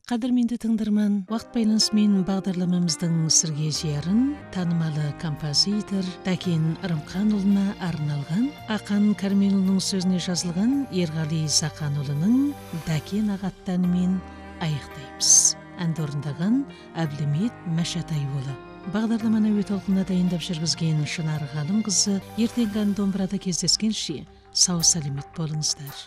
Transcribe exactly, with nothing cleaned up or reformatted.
Қадірменді тыңдарман, вақт байланысымен бағдарламамыздың сірге жиярын танымалы композитор Дәкен Ырымханұлына арналған Ақан Кәрменұлының сөзіне жазылған Ерғали Зақанұлының Дәкен ағаттанымен аяқтаймыз. Әнді орындаған Әбдімет Мәшатайұлы. Бағдарламаны өте толқынына дайындап жүргізген Шынар Ғалымқызы. Ертеңгі домбырада кездескенше сау саламат болыңыздар.